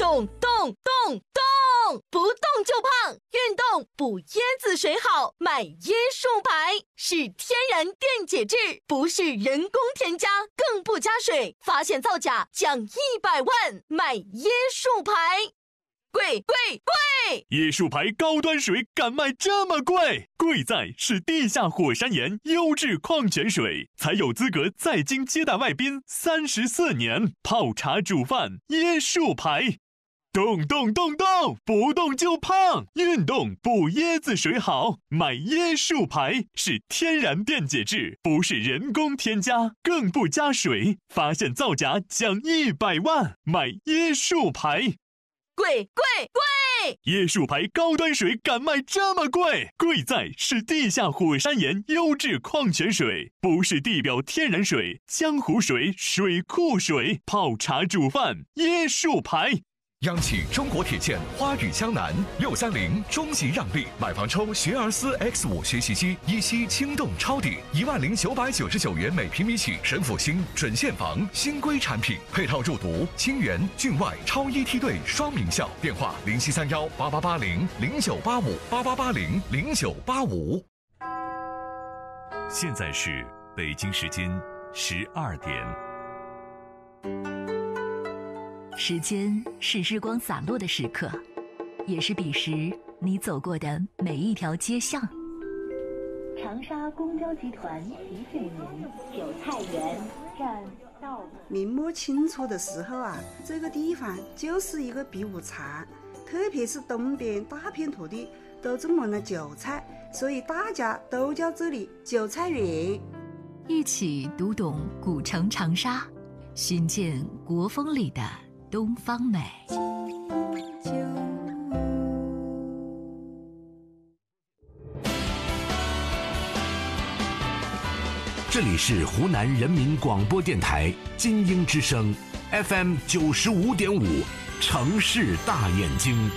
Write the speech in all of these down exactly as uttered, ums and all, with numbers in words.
动动动动，不动就胖，运动补椰子水好，买椰树牌，是天然电解质，不是人工添加，更不加水，发现造假奖一百万，买椰树牌。贵贵贵！ 椰树牌高端水敢卖这么贵？贵在是地下火山岩优质矿泉水，才有资格在京接待外宾三十四年。泡茶煮饭，椰树牌。动动动动，不动就胖，运动补椰子水好，买椰树牌，是天然电解质，不是人工添加，更不加水，发现造假奖一百万，买椰树牌。 贵贵贵！ 椰树牌高端水敢卖这么贵？贵在是地下火山岩优质矿泉水，不是地表天然水、江湖水、水库水，泡茶煮饭，椰树牌。 央企中国铁建花语江南六三零中级让利，买房抽学而思 X 五 学习机，一期轻动抄底一万零九百九十九元每平米起，神府新准现房新规产品，配套入读清源、郡外超一梯队双名校。电话零七三幺八八八零零九八五八八八零零九八五。 现在是北京时间十二点。 时间是日光洒落的时刻，也是彼时你走过的每一条街巷。 长沙公交集团提醒您，韭菜园站到了。 明摸清楚的时候啊，这个地方就是一个避暑场，特别是东边大片土地都种满了韭菜，所以大家都叫这里韭菜园。 一起读懂古城长沙，寻见国风里的东方美。 这里是湖南人民广播电台金鹰之声 F M 九十五点五，城市大眼睛。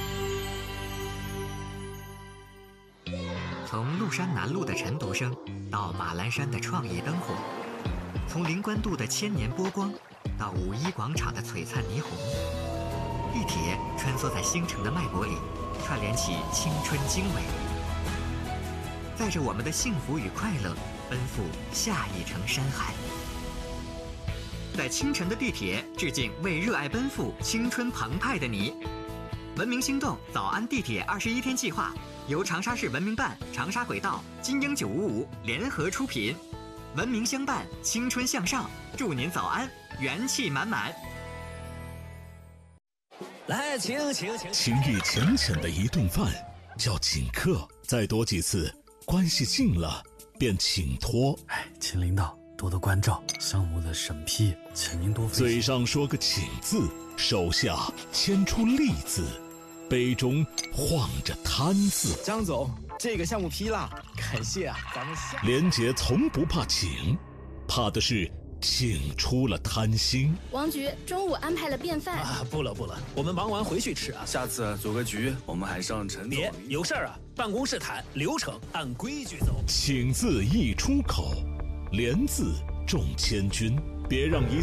从麓山南路的晨读声到马栏山的创意灯火，从灵官渡的千年波光到五一广场的璀璨霓虹，地铁穿梭在星城的脉搏里，串联起青春经纬，载着我们的幸福与快乐，奔赴下一程山海。在清晨的地铁，致敬为热爱奔赴、青春澎湃的你。文明心动早安地铁二十一天计划由长沙市文明办、长沙轨道、金鹰九五五联合出品，文明相伴，青春向上，祝您早安，元气满满。 来，请请请。 情意浅浅的一顿饭叫请客，再多几次，关系近了便请托。 哎，请领导多多关照，项目的审批，请您多费心。 嘴上说个请字，手下牵出利字，杯中晃着贪字。 张总，这个项目批了，感谢啊，咱们下。 连杰从不怕请，怕的是请出了贪心。 王局中午安排了便饭啊，不了不了，我们忙完回去吃啊。 下次组个局，我们还上陈总。 别有事儿啊，办公室谈，流程按规矩走。 请字一出口，连字中千军，别让一